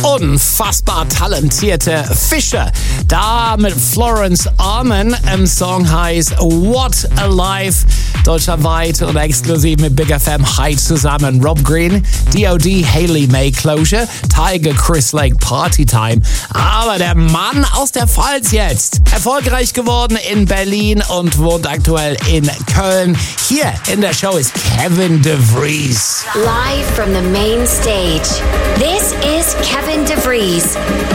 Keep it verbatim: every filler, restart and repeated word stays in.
unfassbar talentierte Fischer. Da mit Florence Arman. Im Song heißt What a Life. Deutschlandweit und exklusiv mit Big F M High zusammen. Rob Green, D O D, Hayley May Closure, Tiger, Chris Lake, Party Time. Aber der Mann aus der Pfalz jetzt. Erfolgreich geworden in Berlin und wohnt aktuell in Köln. Hier in der Show ist Kevin DeVries. Live from the main stage. This is Kevin DeVries.